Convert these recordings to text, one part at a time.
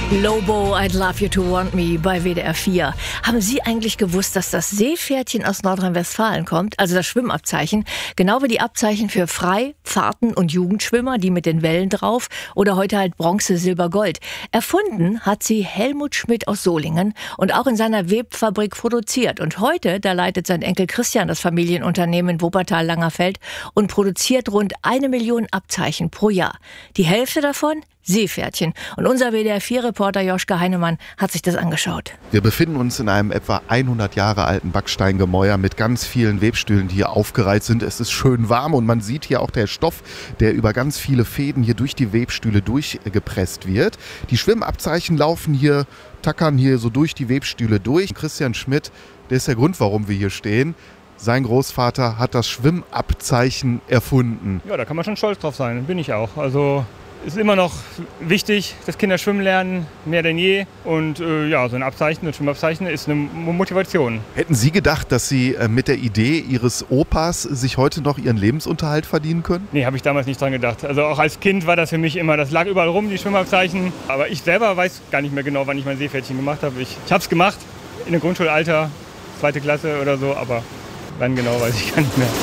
Lobo, I'd Love You to Want Me bei WDR 4. Haben Sie eigentlich gewusst, dass das Seepferdchen aus Nordrhein-Westfalen kommt? Also das Schwimmabzeichen, genau wie die Abzeichen für Frei-, Fahrten- und Jugendschwimmer, die mit den Wellen drauf oder heute halt Bronze, Silber, Gold. Erfunden hat sie Helmut Schmidt aus Solingen und auch in seiner Webfabrik produziert. Und heute, da leitet sein Enkel Christian das Familienunternehmen in Wuppertal-Langerfeld und produziert rund 1 Million Abzeichen pro Jahr. Die Hälfte davon Seepferdchen. Und unser WDR-4-Reporter Joschka Heinemann hat sich das angeschaut. Wir befinden uns in einem etwa 100 Jahre alten Backsteingemäuer mit ganz vielen Webstühlen, die hier aufgereiht sind. Es ist schön warm und man sieht hier auch der Stoff, der über ganz viele Fäden hier durch die Webstühle durchgepresst wird. Die Schwimmabzeichen laufen hier, tackern hier so durch die Webstühle durch. Christian Schmidt, der ist der Grund, warum wir hier stehen. Sein Großvater hat das Schwimmabzeichen erfunden. Ja, da kann man schon stolz drauf sein, bin ich auch. Also es ist immer noch wichtig, dass Kinder schwimmen lernen, mehr denn je. Und so ein Abzeichen, ein Schwimmabzeichen ist eine Motivation. Hätten Sie gedacht, dass Sie mit der Idee Ihres Opas sich heute noch Ihren Lebensunterhalt verdienen können? Nee, habe ich damals nicht dran gedacht. Also auch als Kind war das für mich immer, das lag überall rum, die Schwimmabzeichen. Aber ich selber weiß gar nicht mehr genau, wann ich mein Seepferdchen gemacht habe. Ich habe es gemacht in dem Grundschulalter, 2. Klasse oder so, aber wann genau weiß ich gar nicht mehr.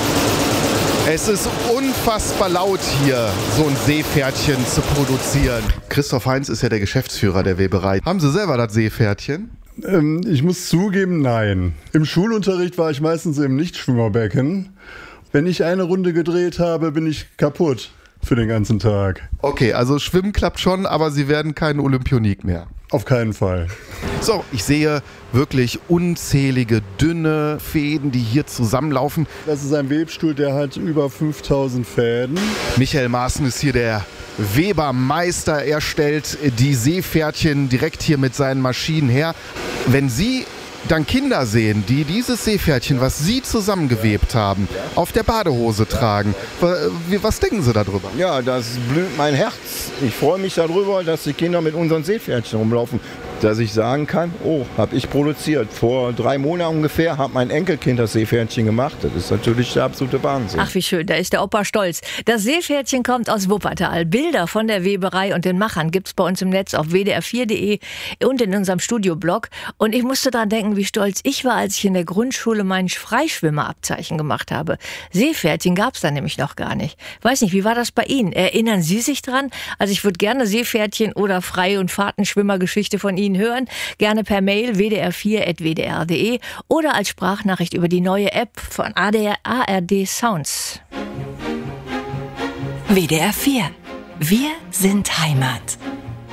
Es ist unfassbar laut hier, so ein Seepferdchen zu produzieren. Christoph Heinz ist ja der Geschäftsführer der Weberei. Haben Sie selber das Seepferdchen? Ich muss zugeben, nein. Im Schulunterricht war ich meistens im Nichtschwimmerbecken. Wenn ich eine Runde gedreht habe, bin ich kaputt für den ganzen Tag. Okay, also Schwimmen klappt schon, aber Sie werden kein Olympionik mehr. Auf keinen Fall. So, ich sehe wirklich unzählige dünne Fäden, die hier zusammenlaufen. Das ist ein Webstuhl, der hat über 5000 Fäden. Michael Maaßen ist hier der Webermeister. Er stellt die Seepferdchen direkt hier mit seinen Maschinen her. Wenn Sie dann Kinder sehen, die dieses Seepferdchen, was Sie zusammengewebt haben, auf der Badehose tragen, was denken Sie darüber? Ja, das blüht mein Herz. Ich freue mich darüber, dass die Kinder mit unseren Seepferdchen rumlaufen. Dass ich sagen kann, oh, habe ich produziert. Vor 3 Monaten ungefähr hat mein Enkelkind das Seepferdchen gemacht. Das ist natürlich der absolute Wahnsinn. Ach, wie schön, da ist der Opa stolz. Das Seepferdchen kommt aus Wuppertal. Bilder von der Weberei und den Machern gibt's bei uns im Netz auf wdr4.de und in unserem Studioblog. Und ich musste daran denken, wie stolz ich war, als ich in der Grundschule mein Freischwimmerabzeichen gemacht habe. Seepferdchen gab's da nämlich noch gar nicht. Weiß nicht, wie war das bei Ihnen? Erinnern Sie sich dran? Also ich würde gerne Seepferdchen oder Frei- und Fahrtenschwimmergeschichte von Ihnen hören. Gerne per Mail wdr4@wdr.de oder als Sprachnachricht über die neue App von ARD Sounds. WDR 4. Wir sind Heimat.